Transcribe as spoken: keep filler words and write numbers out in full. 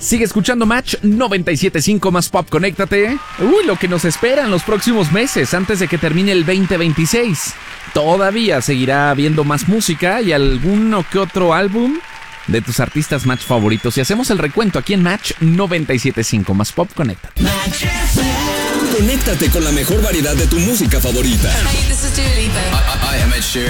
Sigue escuchando Match noventa y siete punto cinco más Pop, conéctate. Uy, lo que nos espera en los próximos meses antes de que termine el veinte veintiséis. Todavía seguirá habiendo más música y alguno que otro álbum de tus artistas Match favoritos. Y hacemos el recuento aquí en Match noventa y siete punto cinco más Pop, conéctate. Conéctate con la mejor variedad de tu música favorita. Hey, this is Dua Lipa. I, I am Ed Sheeran.